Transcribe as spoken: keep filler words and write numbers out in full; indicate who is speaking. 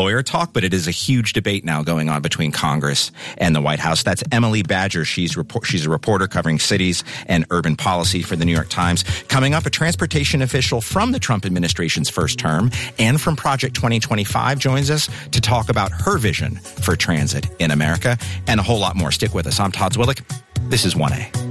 Speaker 1: lawyer talk, but it is a huge debate now going on between Congress and the White House. That's Emily Badger. She's report, she's a reporter covering cities and urban policy for the New York Times. Coming up, a transportation official from the Trump administration's first term and from Project twenty twenty-five joins us to talk about her vision for transit in America and a whole lot more. Stick with us. I'm Todd Zwillich. This is one A.